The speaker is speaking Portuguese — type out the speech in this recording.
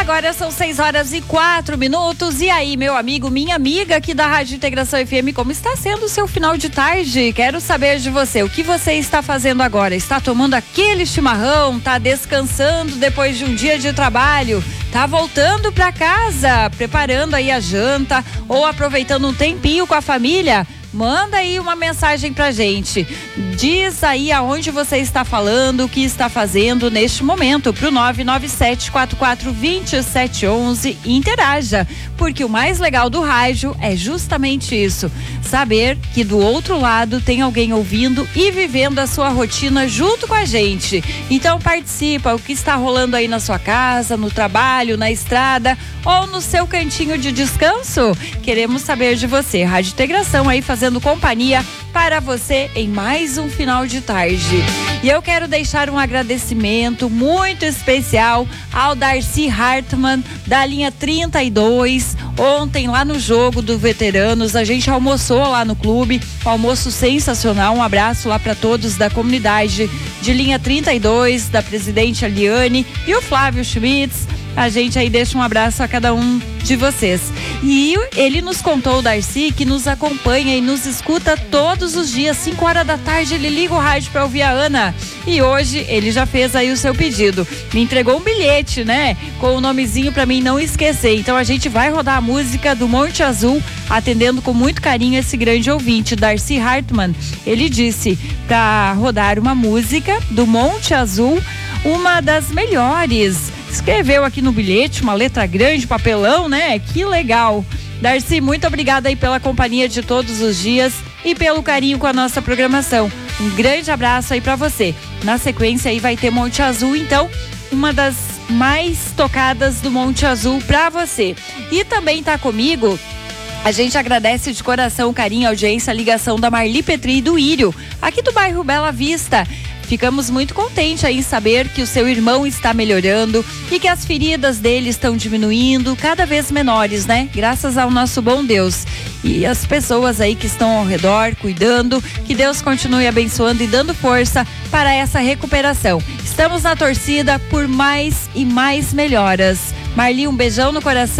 Agora são 6h04. E aí, meu amigo, minha amiga aqui da Rádio Integração FM, como está sendo o seu final de tarde? Quero saber de você, o que você está fazendo agora? Está tomando aquele chimarrão? Está descansando depois de um dia de trabalho? Tá voltando para casa, preparando aí a janta ou aproveitando um tempinho com a família? Manda aí uma mensagem pra gente. Diz aí aonde você está falando, o que está fazendo neste momento, pro 997442711 e interaja, porque o mais legal do rádio é justamente isso, saber que do outro lado tem alguém ouvindo e vivendo a sua rotina junto com a gente. Então participa, o que está rolando aí na sua casa, no trabalho, na estrada ou no seu cantinho de descanso? Queremos saber de você. Rádio Integração aí fazendo companhia para você em mais um final de tarde. E eu quero deixar um agradecimento muito especial ao Darcy Hartmann, da linha 32. Ontem, lá no jogo do Veteranos, a gente almoçou lá no clube, um almoço sensacional. Um abraço lá para todos da comunidade de linha 32, da presidente Aliane e o Flávio Schmitz. A gente aí deixa um abraço a cada um de vocês. E ele nos contou, Darcy, que nos acompanha e nos escuta todos os dias, 5h da tarde, ele liga o rádio para ouvir a Ana. E hoje ele já fez aí o seu pedido. Me entregou um bilhete, né? Com o nomezinho para mim não esquecer. Então a gente vai rodar a música do Monte Azul, atendendo com muito carinho esse grande ouvinte, Darcy Hartmann. Ele disse para rodar uma música do Monte Azul, uma das melhores. Escreveu aqui no bilhete, uma letra grande, papelão, né? Que legal. Darcy, muito obrigada aí pela companhia de todos os dias e pelo carinho com a nossa programação. Um grande abraço aí pra você. Na sequência aí vai ter Monte Azul, então, uma das mais tocadas do Monte Azul pra você. E também tá comigo, a gente agradece de coração o carinho, a audiência, a ligação da Marli Petri e do Írio, aqui do bairro Bela Vista. Ficamos muito contentes aí em saber que o seu irmão está melhorando e que as feridas dele estão diminuindo, cada vez menores, né? Graças ao nosso bom Deus. E as pessoas aí que estão ao redor, cuidando, que Deus continue abençoando e dando força para essa recuperação. Estamos na torcida por mais e mais melhoras. Marli, um beijão no coração.